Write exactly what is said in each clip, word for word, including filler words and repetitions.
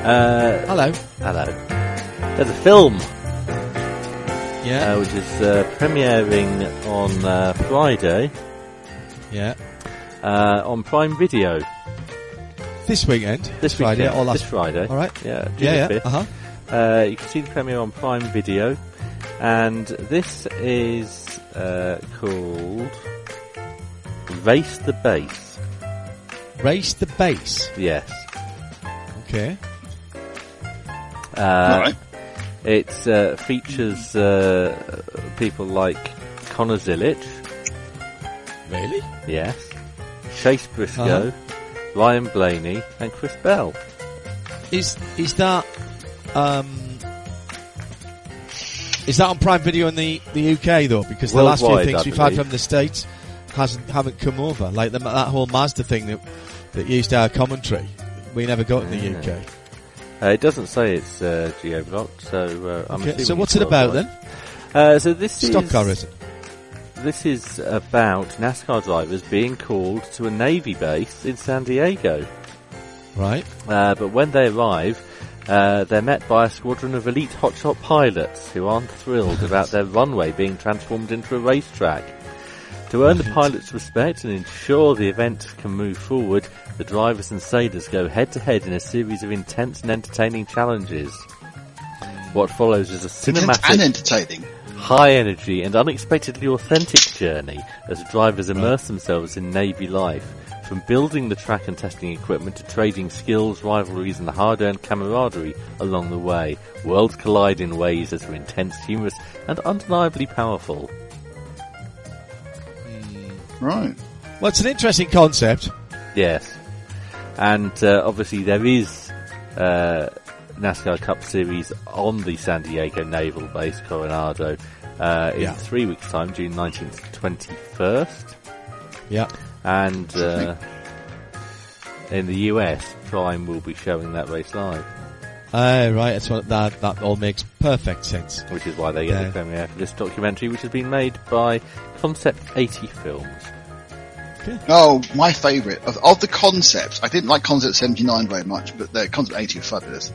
Uh, Hello. Hello. There's a film. Yeah. Uh, which is uh, premiering on uh, Friday. Yeah. Uh, on Prime Video. This weekend? This Friday weekend. or last This Friday. All right. Yeah. June Yeah, yeah. fifth. Uh-huh. Uh, you can see the premiere on Prime Video. And this is uh, called Race the Base. Race the Base? Yes. Okay. Uh, All right. It uh, features uh, people like Connor Zilic. Really? Yes. Chase Briscoe, Uh-huh. Ryan Blaney, and Chris Bell. Is is that um is that on Prime Video in the, the U K though? Because the last few Worldwide, things I we've had believe. from the States hasn't haven't come over. Like the, that whole Mazda thing that that used our commentary, we never got in the U K. Uh, it doesn't say it's uh, geo-blocked, so uh, I'm Okay, assuming so what's it's it about worldwide. then? Uh, so this Stock is car, is it? this is about NASCAR drivers being called to a Navy base in San Diego. Right. Uh, but when they arrive, uh, they're met by a squadron of elite hotshot pilots who aren't thrilled about their runway being transformed into a racetrack. To earn the pilots' respect and ensure the event can move forward, the drivers and sailors go head-to-head in a series of intense and entertaining challenges. What follows is a Intense cinematic, and entertaining. high-energy and unexpectedly authentic journey as drivers immerse themselves in Navy life. From building the track and testing equipment to trading skills, rivalries and hard-earned camaraderie along the way, worlds collide in ways that are intense, humorous and undeniably powerful. Right. Well, it's an interesting concept. Yes. And uh, obviously there is uh, NASCAR Cup Series on the San Diego Naval Base, Coronado, uh, in Yeah. three weeks' time, June nineteenth to twenty-first. Yeah. And uh, in the U S, Prime will be showing that race live, Uh, right, that's what, that, that all makes perfect sense. which is why they get Yeah. the premiere for this documentary, which has been made by Concept eighty Films. Oh, my favourite. Of, of the concepts, I didn't like Concept seventy-nine very much, but the Concept eighty was fabulous.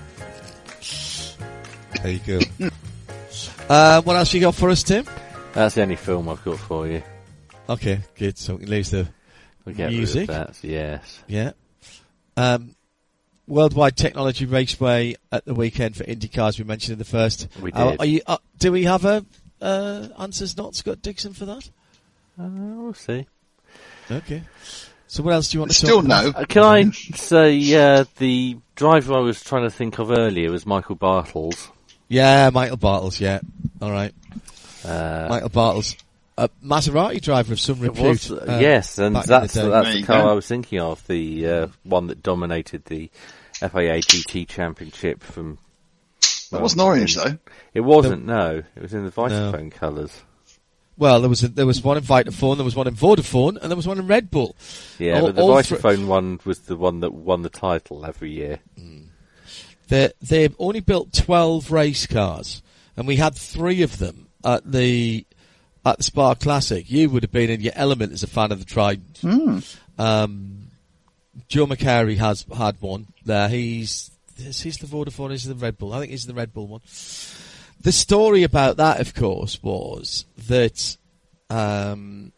There you go. uh, what else you got for us, Tim? That's the only film I've got for you. Okay, good. So we can lose the We'll get music. rid of that, yes. Yeah. Um, Worldwide Technology Raceway at the weekend for IndyCars. We mentioned in the first. We Uh, did. are you? Uh, do we have a uh, answers not Scott Dixon for that? Uh, we'll see. Okay. So what else do you want to Still talk about? no. Uh, can I say uh, the driver I was trying to think of earlier was Michael Bartels. Yeah, Michael Bartels. Yeah. All right. Uh, Michael Bartels, a Maserati driver of some it repute. was, uh, yes, and back in the that's day. that's There the you car go. I was thinking of, the uh, one that dominated the F I A G T Championship from. That wasn't orange, though. It wasn't. No, it was in the Vitaphone No. colours. Well, there was a, there was one in Vitaphone, there was one in Vodafone, and there was one in Red Bull. Yeah, All- but the all thr- Vitaphone one was the one that won the title every year. They they've only built twelve race cars, and we had three of them at the at the Spa Classic. You would have been in your element as a fan of the Trident. Um, Joe McCary has had one there. He's is he's the Vodafone, is he the Red Bull? I think he's the Red Bull one. The story about that, of course, was that um,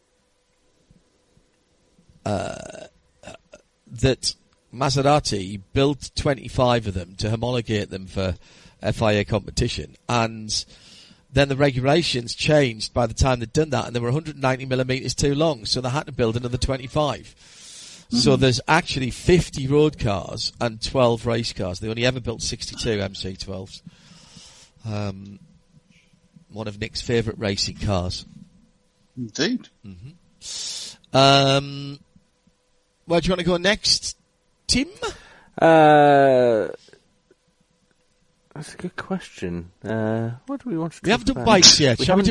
uh, that Maserati built twenty-five of them to homologate them for F I A competition, and then the regulations changed by the time they'd done that, and they were one hundred ninety millimetres too long, so they had to build another twenty-five. Mm-hmm. So there's actually fifty road cars and twelve race cars. They only ever built sixty-two M C twelves. Um, one of Nick's favourite racing cars. Indeed. Um, where do you want to go next, Tim? Uh, that's a good question. Uh, what do we want to? We talk haven't done about? bikes yet. We Shall we haven't